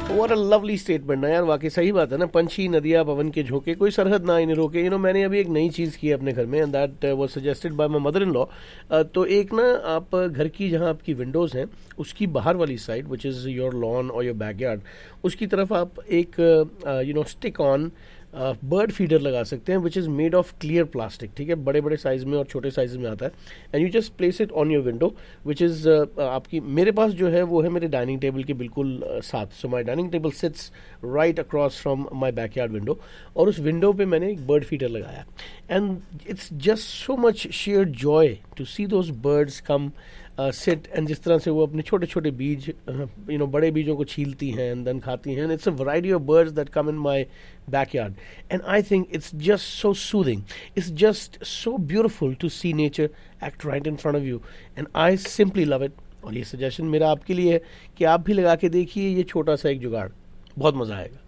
What a lovely statement ना यार, वाकई सही बात है ना। पंछी, नदियाँ, पवन के झोंके, कोई सरहद ना इन्हें रोके। मैंने अभी एक नई चीज़ की है अपने घर में, and that was suggested by my mother in law. तो एक ना, आप घर की जहाँ आपकी विंडोज़ हैं उसकी बाहर वाली side, which is your lawn और योर बैकयार्ड, उसकी तरफ आप एक स्टिक ऑन बर्ड फीडर लगा सकते हैं, which is made of clear plastic. ठीक है, बड़े बड़े साइज़ में और छोटे साइज़ में आता है, and you just place it on your window, which is आपकी, मेरे पास जो है वो है मेरे डाइनिंग टेबल के बिल्कुल साथ। सो माई dining table seats right across from my backyard window, और उस विंडो पे मैंने एक बर्ड फीडर लगाया, and it's just so much share Joy to C those birds come sit, and जिस तरह से वो अपने छोटे छोटे बीज बड़े बीजों को छीलती हैं एंड देन खाती हैं, and it's a variety of birds that come in my backyard, and I think it's just so soothing, it's just so beautiful to see nature act right in front of you, and I simply love it. और ये suggestion मेरा आपके लिए है कि आप भी लगा के देखिए ये छोटा सा एक जुगाड़, बहुत मज़ा आएगा।